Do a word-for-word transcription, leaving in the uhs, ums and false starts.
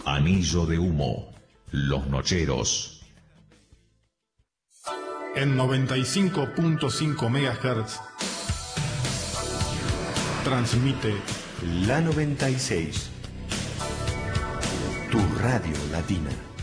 Anillo de Humo, Los Nocheros. En noventa y cinco punto cinco megahertz transmite La noventa y seis, tu radio latina.